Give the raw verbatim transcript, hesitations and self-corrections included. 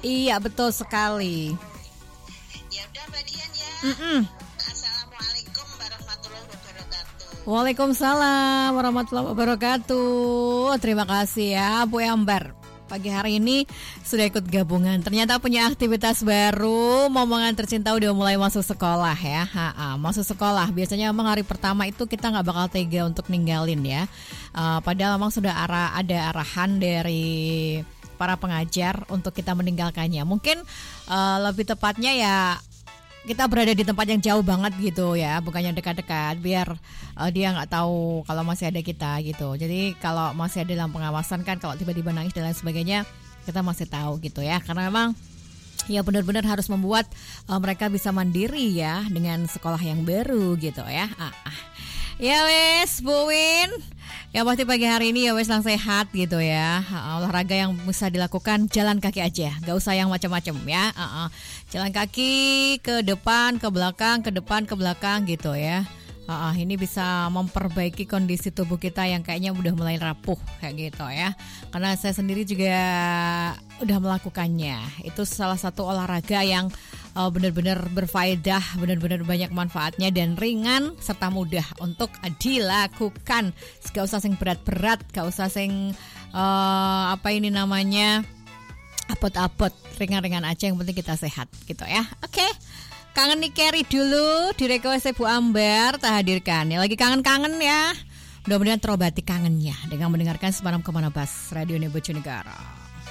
Iya betul sekali. Ya udah Mbak Dian ya. Mm-mm. Assalamualaikum warahmatullahi wabarakatuh. Waalaikumsalam warahmatullahi wabarakatuh. Terima kasih ya Bu Ambar. Pagi hari ini sudah ikut gabungan. Ternyata punya aktivitas baru. Momongan tercinta udah mulai masuk sekolah ya. Ha-ha, masuk sekolah. Biasanya memang hari pertama itu kita nggak bakal tega untuk ninggalin ya. Uh, padahal memang sudah arah ada arahan dari para pengajar untuk kita meninggalkannya. Mungkin uh, lebih tepatnya ya kita berada di tempat yang jauh banget gitu ya, bukannya dekat-dekat, biar uh, dia nggak tahu kalau masih ada kita gitu. Jadi kalau masih ada dalam pengawasan kan, kalau tiba-tiba nangis dan lain sebagainya, kita masih tahu gitu ya. Karena memang ya benar-benar harus membuat uh, mereka bisa mandiri ya dengan sekolah yang baru gitu ya. Ah, ah. Ya wes, Bu Win. Ya pasti pagi hari ini ya wes lang sehat gitu ya. uh, Olahraga yang bisa dilakukan jalan kaki aja, gak usah yang macam-macam ya. uh, uh. Jalan kaki ke depan, ke belakang, ke depan, ke belakang gitu ya. uh, uh. Ini bisa memperbaiki kondisi tubuh kita yang kayaknya udah mulai rapuh kayak gitu ya. Karena saya sendiri juga udah melakukannya. Itu salah satu olahraga yang Uh, benar-benar berfaedah, benar-benar banyak manfaatnya dan ringan serta mudah untuk dilakukan. Gak usah sing berat-berat, gak usah sing uh, apa ini namanya apot-apot, ringan-ringan aja, yang penting kita sehat gitu ya. Oke, okay. Kangen nih Carry dulu di request Bu Ambar, tak hadirkan. Ya lagi kangen-kangen ya. Mudah-mudahan terobati kangennya dengan mendengarkan Semalam Kemana Bas Radio Bojonegoro.